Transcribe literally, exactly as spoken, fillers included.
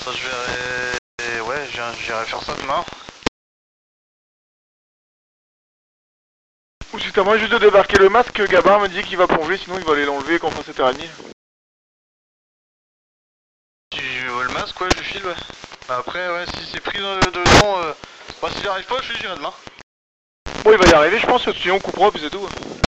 Ça je verrai... Ouais, j'irai faire ça demain. Ou si t'as moyen juste de débarquer le masque, Gabin me dit qu'il va plonger, sinon il va aller l'enlever quand on fera sept heures trente. Si je veux le masque, ouais, je file, ouais. Après, ouais, si c'est pris dedans, euh... bah s'il arrive pas, je lui dirai demain. Bon, il va y arriver, je pense, sinon on coupera, puis c'est tout.